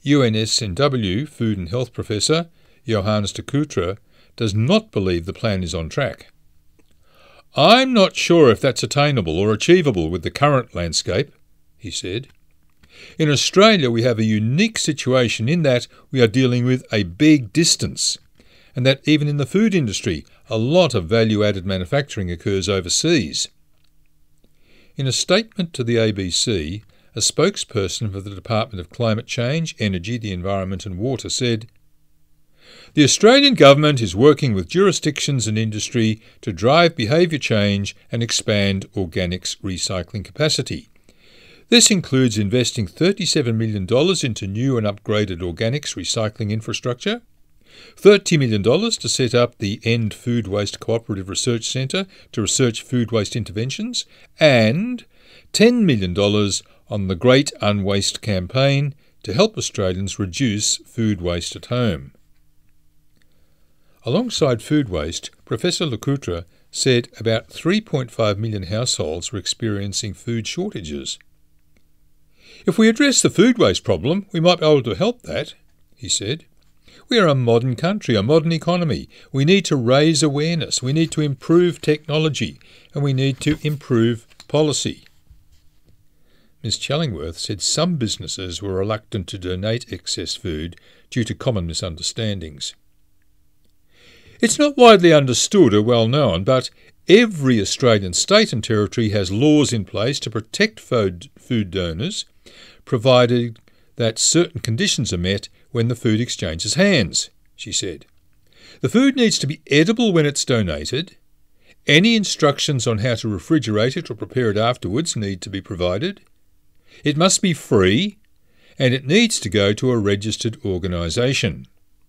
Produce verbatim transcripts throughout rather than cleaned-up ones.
U N S N W Food and Health Professor Johannes de Kuyter does not believe the plan is on track. "I'm not sure if that's attainable or achievable with the current landscape," he said. "In Australia we have a unique situation in that we are dealing with a big distance, and that even in the food industry a lot of value-added manufacturing occurs overseas." In a statement to the A B C, a spokesperson for the Department of Climate Change, Energy, the Environment and Water said, "The Australian Government is working with jurisdictions and industry to drive behaviour change and expand organics recycling capacity. This includes investing thirty-seven million dollars into new and upgraded organics recycling infrastructure, thirty million dollars to set up the End Food Waste Cooperative Research Centre to research food waste interventions, and ten million dollars on the Great Unwaste campaign to help Australians reduce food waste at home." Alongside food waste, Professor de Kuyter said about three point five million households were experiencing food shortages. "If we address the food waste problem, we might be able to help that," he said. "We are a modern country, a modern economy. We need to raise awareness, we need to improve technology, and we need to improve policy." Miz Challingworth said some businesses were reluctant to donate excess food due to common misunderstandings. "It's not widely understood or well known, but every Australian state and territory has laws in place to protect food, food donors, provided that certain conditions are met when the food exchanges hands," she said. "The food needs to be edible when it's donated. Any instructions on how to refrigerate it or prepare it afterwards need to be provided. It must be free, and it needs to go to a registered organisation."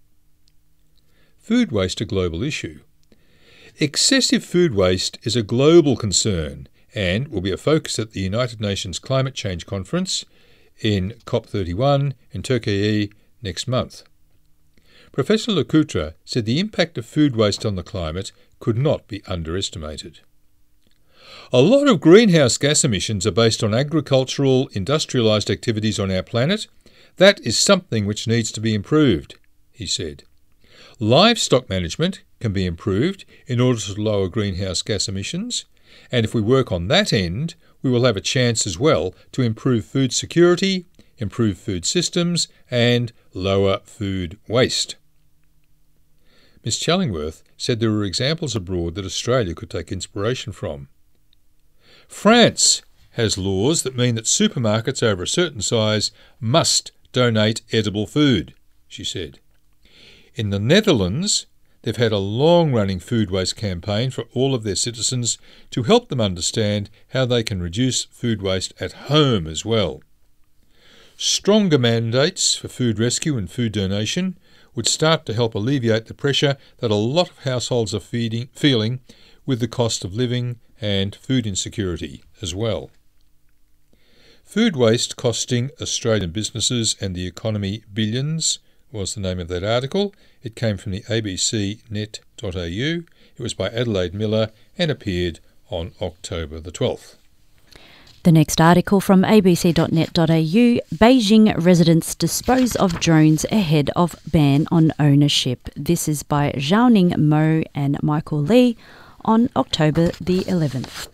Food waste a global issue. Excessive food waste is a global concern and will be a focus at the United Nations Climate Change Conference in COP thirty-one in Turkey next month. Professor de Kuyter said the impact of food waste on the climate could not be underestimated. "A lot of greenhouse gas emissions are based on agricultural, industrialised activities on our planet. That is something which needs to be improved," he said. "Livestock management can be improved in order to lower greenhouse gas emissions, and if we work on that end, we will have a chance as well to improve food security, improve food systems, and lower food waste." Miz Challingworth said there were examples abroad that Australia could take inspiration from. "France has laws that mean that supermarkets over a certain size must donate edible food," she said. "In the Netherlands, they've had a long-running food waste campaign for all of their citizens to help them understand how they can reduce food waste at home as well. Stronger mandates for food rescue and food donation would start to help alleviate the pressure that a lot of households are feeding, feeling with the cost of living and food insecurity as well." "Food waste costing Australian businesses and the economy billions" was the name of that article. It came from the A B C net dot A U. It was by Adelaide Miller and appeared on October the twelfth. The next article from A B C dot net dot A U, Beijing residents dispose of drones ahead of ban on ownership. This is by Zhaoning Mo and Michael Lee on October the eleventh.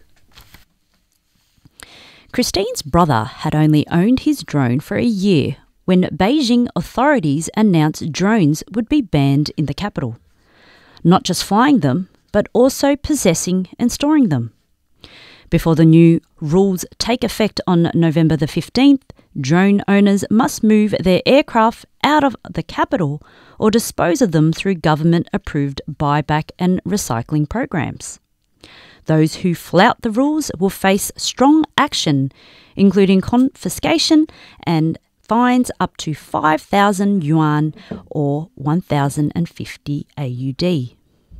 Christine's brother had only owned his drone for a year when Beijing authorities announced drones would be banned in the capital. Not just flying them, but also possessing and storing them. Before the new rules take effect on November the fifteenth, drone owners must move their aircraft out of the capital or dispose of them through government-approved buyback and recycling programs. Those who flout the rules will face strong action, including confiscation and fines up to five thousand yuan or one thousand fifty A U D.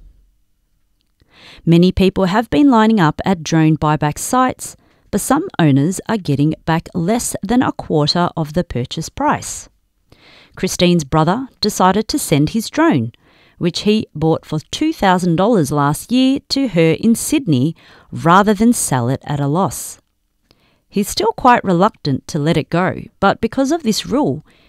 Many people have been lining up at drone buyback sites, but some owners are getting back less than a quarter of the purchase price. Christine's brother decided to send his drone, which he bought for two thousand dollars last year, to her in Sydney rather than sell it at a loss. He's still quite reluctant to let it go, but because of this rule,